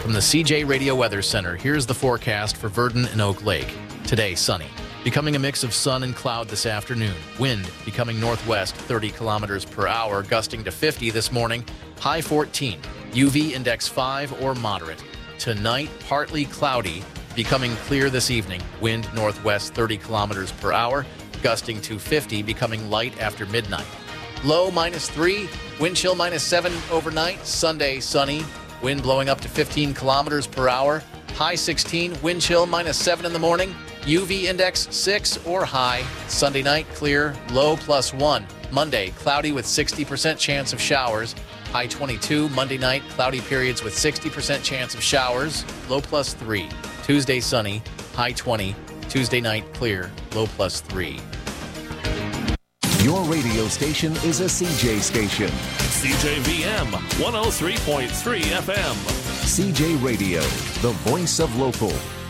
From the CJ Radio Weather Center, here's the forecast for Verdon and Oak Lake. Today, sunny. Becoming a mix of sun and cloud this afternoon. Wind becoming northwest 30 kilometers per hour, gusting to 50 this morning. High 14. UV index 5 or moderate. Tonight, partly cloudy. Becoming clear this evening. Wind northwest 30 kilometers per hour, gusting to 50, becoming light after midnight. Low -3. Wind chill -7 overnight. Sunday, sunny. Wind blowing up to 15 kilometers per hour. High 16. Wind chill -7 in the morning. UV index 6 or high. Sunday night, clear. Low +1. Monday, cloudy with 60% chance of showers. High 22. Monday night, cloudy periods with 60% chance of showers. Low +3. Tuesday, sunny. High 20. Tuesday night, clear. Low +3. Your radio station is a CJ station. CJVM 103.3 FM. CJ Radio, the voice of local.